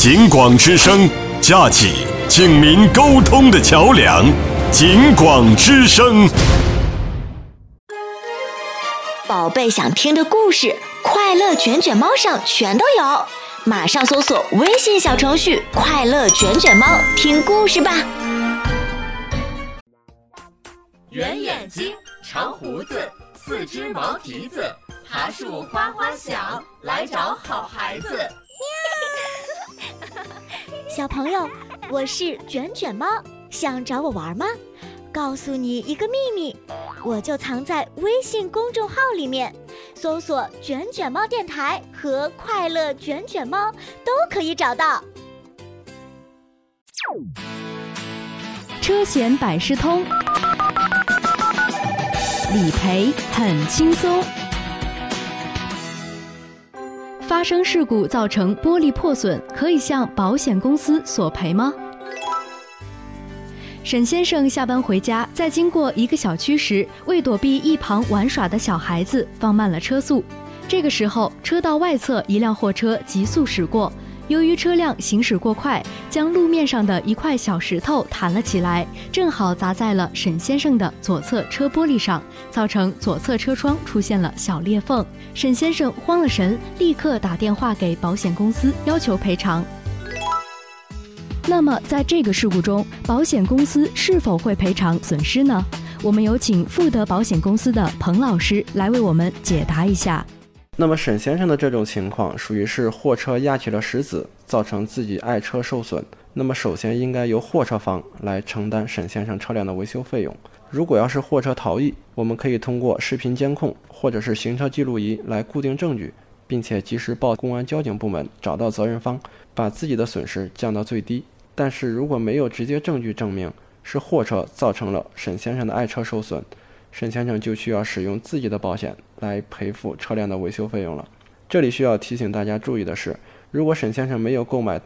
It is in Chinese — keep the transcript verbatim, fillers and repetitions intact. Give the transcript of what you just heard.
警广之声，架起警民沟通的桥梁。警广之声， 宝贝想听的故事，快乐卷卷猫上全都有，马上搜索微信小程序“快乐卷卷猫”，听故事吧。 圆眼睛，长胡子，四只毛蹄子，爬树哗哗响，来找好孩子。 小朋友，我是卷卷猫，想找我玩吗？告诉你一个秘密，我就藏在微信公众号里面，搜索卷卷猫电台和快乐卷卷猫都可以找到。 车险百事通，理赔很轻松。发生事故造成玻璃破损，可以向保险公司索赔吗？沈先生下班回家，在经过一个小区时，为躲避一旁玩耍的小孩子，放慢了车速。这个时候，车道外侧一辆货车急速驶过，由于车辆行驶过快，将路面上的一块小石头弹了起来，正好砸在了沈先生的左侧车玻璃上，造成左侧车窗出现了小裂缝。沈先生慌了神，立刻打电话给保险公司要求赔偿。那么在这个事故中，保险公司是否会赔偿损失呢？我们有请富德保险公司的彭老师来为我们解答一下。 那么沈先生的这种情况属于是货车压起了石子，造成自己爱车受损。那么首先应该由货车方来承担沈先生车辆的维修费用。如果要是货车逃逸，我们可以通过视频监控或者是行车记录仪来固定证据，并且及时报公安交警部门，找到责任方，把自己的损失降到最低。但是如果没有直接证据证明是货车造成了沈先生的爱车受损，沈先生就需要使用自己的保险来赔付车辆的维修费用了。这里需要提醒大家注意的是，如果沈先生没有购买